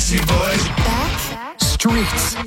Backstreet Boys. Streets.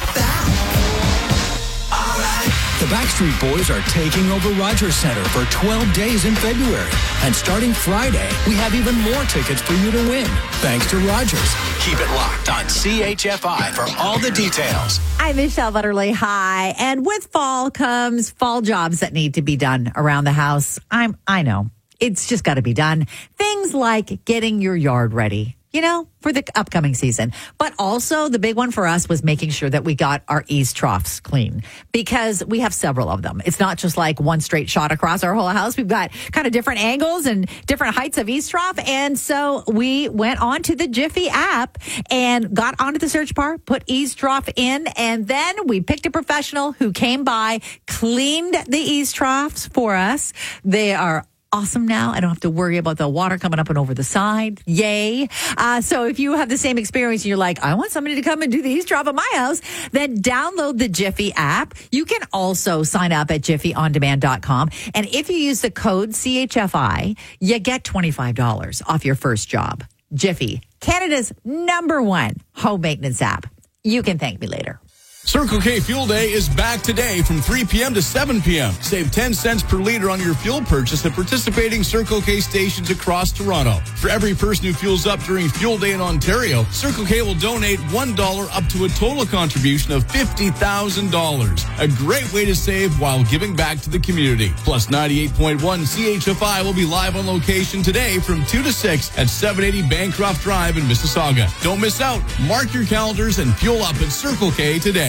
The Backstreet Boys are taking over Rogers Center for 12 days in February. And starting Friday, we have even more tickets for you to win. Thanks to Rogers. Keep it locked on CHFI for all the details. I'm Michelle Butterly. Hi. And with fall comes fall jobs that need to be done around the house. I know. It's just got to be done. Things like getting your yard ready, for the upcoming season. But also the big one for us was making sure that we got our eaves troughs clean because we have several of them. It's not just like one straight shot across our whole house. We've got kind of different angles and different heights of eaves trough. And so we went on to the Jiffy app and got onto the search bar, put eaves trough in, and then we picked a professional who came by, cleaned the eaves troughs for us. They are awesome now. I don't have to worry about the water coming up and over the side. Yay. So if you have the same experience and you're like, I want somebody to come and do the eaves trough at my house, then download the Jiffy app. You can also sign up at jiffyondemand.com. And if you use the code CHFI, you get $25 off your first job. Jiffy, Canada's #1 home maintenance app. You can thank me later. Circle K Fuel Day is back today from 3 p.m. to 7 p.m. Save 10 cents per liter on your fuel purchase at participating Circle K stations across Toronto. For every person who fuels up during Fuel Day in Ontario, Circle K will donate $1 up to a total contribution of $50,000. A great way to save while giving back to the community. Plus 98.1 CHFI will be live on location today from 2 to 6 at 780 Bancroft Drive in Mississauga. Don't miss out. Mark your calendars and fuel up at Circle K today.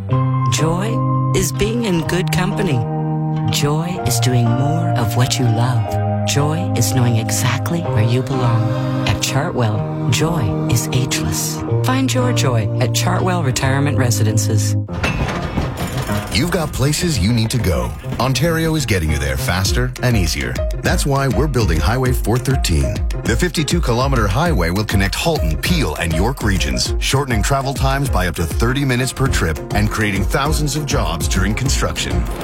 Joy is being in good company. Joy is doing more of what you love. Joy is knowing exactly where you belong. At Chartwell, joy is ageless. Find your joy at Chartwell Retirement Residences. You've got places you need to go. Ontario is getting you there faster and easier. That's why we're building Highway 413. The 52-kilometer highway will connect Halton, Peel, and York regions, shortening travel times by up to 30 minutes per trip and creating thousands of jobs during construction.